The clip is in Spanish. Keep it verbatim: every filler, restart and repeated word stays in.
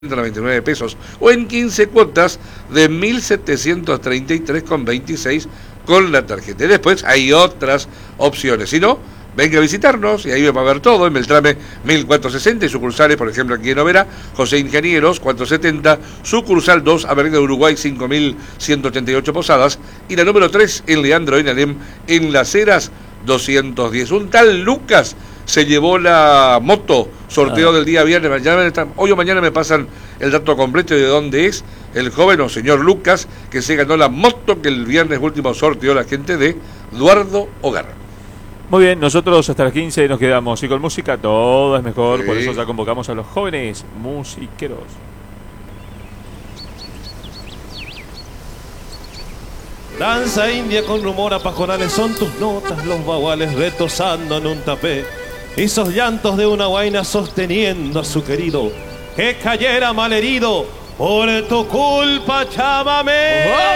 veintinueve pesos o en quince cuotas de mil setecientos treinta y tres con veintiséis con la tarjeta. Y después hay otras opciones. Si no, venga a visitarnos y ahí va a ver todo en Beltrame mil cuatrocientos sesenta y sucursales, por ejemplo aquí en Oberá, José Ingenieros cuatrocientos setenta, sucursal dos, Avenida Uruguay cinco mil ciento ochenta y ocho Posadas, y la número tres en Leandro en Alem en Las Heras doscientos diez. Un tal Lucas se llevó la moto, sorteo ah. del día viernes. Mañana, hoy o mañana me pasan el dato completo de dónde es el joven o señor Lucas que se ganó la moto que el viernes último sorteó la gente de Eduardo Hogar. Muy bien, nosotros hasta las quince nos quedamos y con música todo es mejor, sí. Por eso ya convocamos a los jóvenes musiqueros. Danza india con rumor a pajonales son tus notas, los baguales retosando en un tapé. Esos llantos de una guaina sosteniendo a su querido que cayera malherido por tu culpa, chámame.